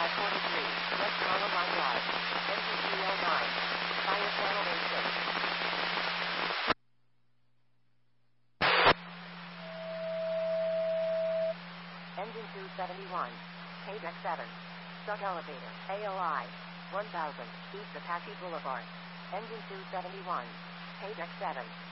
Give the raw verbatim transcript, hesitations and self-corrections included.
five forty-three, West Carolina Drive. Engine two oh nine. Fire channel A six. Engine two seventy-one. K deck seven. Sub elevator. A O I. one thousand. East Apache Boulevard. Engine two seventy-one. K deck seven.